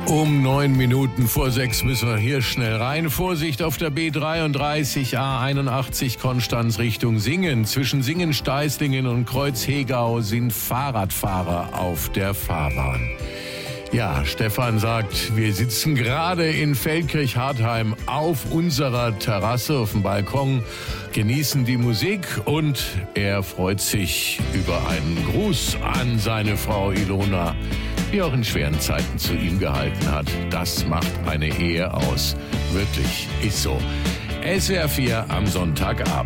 Um 5:09 müssen wir hier schnell rein. Vorsicht auf der B33 A81 Konstanz Richtung Singen. Zwischen Singen, Steißlingen und Kreuz-Hegau sind Fahrradfahrer auf der Fahrbahn. Ja, Stefan sagt, wir sitzen gerade in Feldkirch-Hartheim auf unserer Terrasse, auf dem Balkon, genießen die Musik und er freut sich über einen Gruß an seine Frau Ilona, die auch in schweren Zeiten zu ihm gehalten hat. Das macht eine Ehe aus. Wirklich, ist so. SWR 4 am Sonntagabend.